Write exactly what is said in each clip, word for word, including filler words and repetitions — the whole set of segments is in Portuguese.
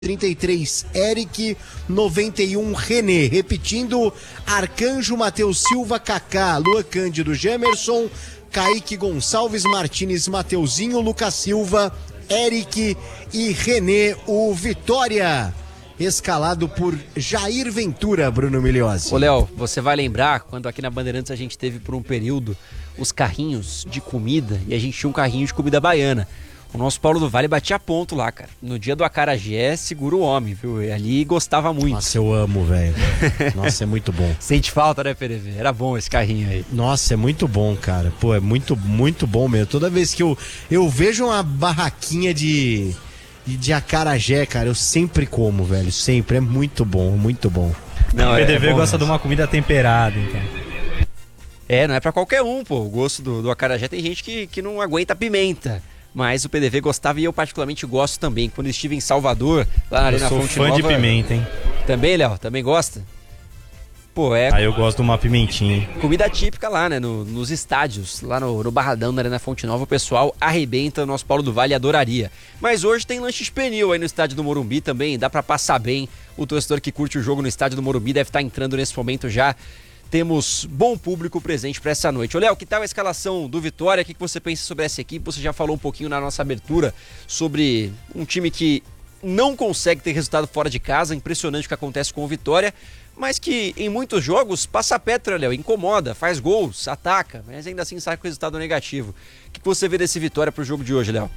trinta e três, Eric, noventa e um, René. Repetindo, Arcanjo, Matheus Silva, Kaká, Luan Cândido, Gemerson, Kaique Gonçalves Martins, Mateuzinho, Lucas Silva, Eric e René, o Vitória. Escalado por Jair Ventura, Bruno Migliozzi. Ô, Léo, você vai lembrar quando aqui na Bandeirantes a gente teve por um período os carrinhos de comida e a gente tinha um carrinho de comida baiana. O nosso Paulo do Vale batia ponto lá, cara. No dia do acarajé, segura o homem, viu? E ali gostava muito. Nossa, eu amo, velho. Nossa, é muito bom. Sente falta, né, P D V? Era bom esse carrinho aí. Nossa, é muito bom, cara. Pô, é muito, muito bom mesmo. Toda vez que eu, eu vejo uma barraquinha de, de, de acarajé, cara, eu sempre como, velho. Sempre. É muito bom, muito bom. Não, o P D V é, é gosta mesmo. de uma comida temperada, então. É, não é pra qualquer um, pô. O gosto do, do acarajé tem gente que, que não aguenta pimenta. Mas o P D V gostava e eu particularmente gosto também. Quando estive em Salvador, lá na Arena Fonte Nova... Eu sou fã de pimenta, hein? Também, Léo? Também gosta? Pô, é... Aí eu gosto de uma pimentinha. Comida típica lá, né? No, nos estádios, lá no, no Barradão, na Arena Fonte Nova, o pessoal arrebenta. O nosso Paulo do Vale adoraria. Mas hoje tem lanche pernil aí no estádio do Morumbi também. Dá pra passar bem. O torcedor que curte o jogo no estádio do Morumbi deve estar entrando nesse momento já. Temos bom público presente para essa noite. Ô, Léo, que tal a escalação do Vitória? O que você pensa sobre essa equipe? Você já falou um pouquinho na nossa abertura sobre um time que não consegue ter resultado fora de casa. Impressionante o que acontece com o Vitória, mas que em muitos jogos passa a Petra, Léo, incomoda, faz gols, ataca, mas ainda assim sai com resultado negativo. O que você vê desse Vitória pro jogo de hoje, Léo?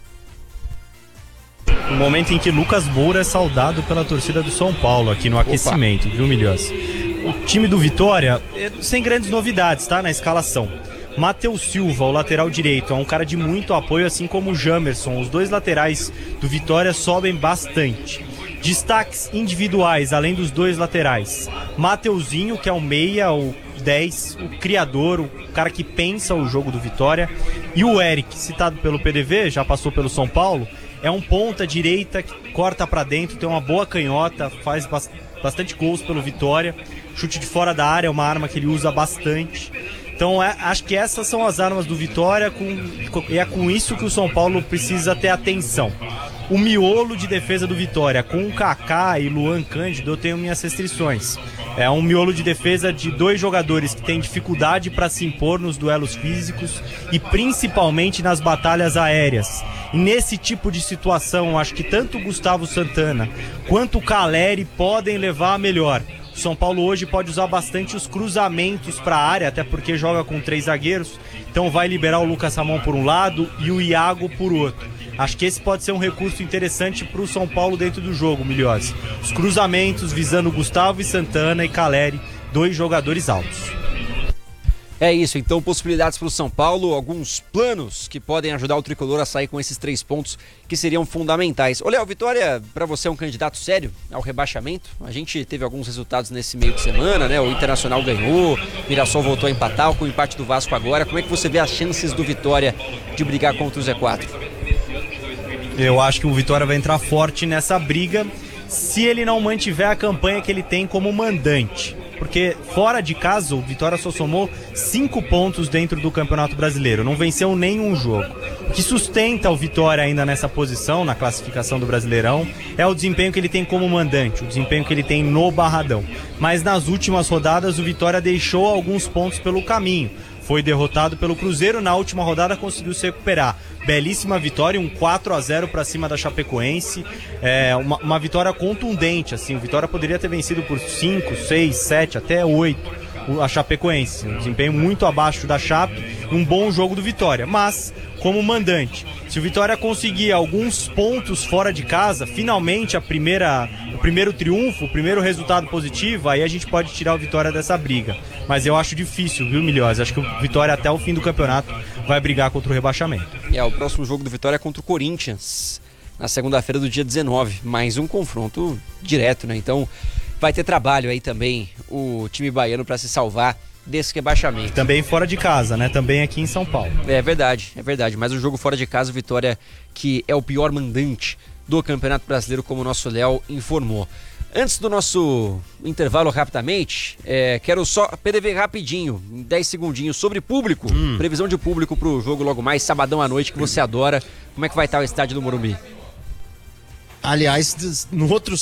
No momento em que Lucas Moura é saudado pela torcida do São Paulo aqui no aquecimento, Opa. viu, Migliozzi? O time do Vitória, sem grandes novidades, tá? Na escalação. Matheus Silva, o lateral direito, é um cara de muito apoio, assim como o Gemerson. Os dois laterais do Vitória sobem bastante. Destaques individuais, além dos dois laterais. Mateuzinho, que é o meia, o dez, o criador, o cara que pensa o jogo do Vitória. E o Eric, citado pelo P D V, já passou pelo São Paulo, é um ponta direita que corta pra dentro, tem uma boa canhota, faz bastante gols pelo Vitória. Chute de fora da área é uma arma que ele usa bastante. Então é, acho que essas são as armas do Vitória com, e é com isso que o São Paulo precisa ter atenção. O miolo de defesa do Vitória, com o Kaká e Luan Cândido, eu tenho minhas restrições. É um miolo de defesa de dois jogadores que têm dificuldade para se impor nos duelos físicos e principalmente nas batalhas aéreas. E nesse tipo de situação, acho que tanto o Gustavo Santana quanto o Caleri podem levar a melhor. O São Paulo hoje pode usar bastante os cruzamentos para a área, até porque joga com três zagueiros, então vai liberar o Lucas Ramon por um lado e o Iago por outro. Acho que esse pode ser um recurso interessante para o São Paulo dentro do jogo, Migliozzi. Os cruzamentos visando Gustavo e Santana e Caleri, dois jogadores altos. É isso, então possibilidades para o São Paulo, alguns planos que podem ajudar o Tricolor a sair com esses três pontos que seriam fundamentais. Ô, Léo, Vitória, para você é um candidato sério ao rebaixamento? A gente teve alguns resultados nesse meio de semana, né? O Internacional ganhou, o Mirassol voltou a empatar, com o empate do Vasco agora. Como é que você vê as chances do Vitória de brigar contra o Z quatro? Eu acho que o Vitória vai entrar forte nessa briga se ele não mantiver a campanha que ele tem como mandante. Porque fora de casa o Vitória só somou cinco pontos dentro do Campeonato Brasileiro, não venceu nenhum jogo. O que sustenta o Vitória ainda nessa posição, na classificação do Brasileirão, é o desempenho que ele tem como mandante, o desempenho que ele tem no Barradão. Mas nas últimas rodadas o Vitória deixou alguns pontos pelo caminho. Foi derrotado pelo Cruzeiro, na última rodada conseguiu se recuperar. Belíssima vitória, um quatro a zero para cima da Chapecoense. É uma, uma vitória contundente, assim. O Vitória poderia ter vencido por cinco, seis, sete, até oito a Chapecoense. Um desempenho muito abaixo da Chape, um bom jogo do Vitória. Mas, como mandante, se o Vitória conseguir alguns pontos fora de casa, finalmente a primeira, o primeiro triunfo, o primeiro resultado positivo, aí a gente pode tirar o Vitória dessa briga. Mas eu acho difícil, viu, Migliozzi? Acho que o Vitória até o fim do campeonato vai brigar contra o rebaixamento. É, o próximo jogo do Vitória é contra o Corinthians, na segunda-feira do dia dezenove. Mais um confronto direto, né? Então vai ter trabalho aí também o time baiano para se salvar desse rebaixamento. Também fora de casa, né? Também aqui em São Paulo. É verdade, é verdade. Mas o jogo fora de casa, o Vitória, que é o pior mandante do Campeonato Brasileiro, como o nosso Léo informou. Antes do nosso intervalo, rapidamente, é, quero só P D V rapidinho, em dez segundinhos, sobre público. Hum. Previsão de público pro jogo logo mais, sabadão à noite, que você adora. Como é que vai estar o estádio do Morumbi? Aliás, no outro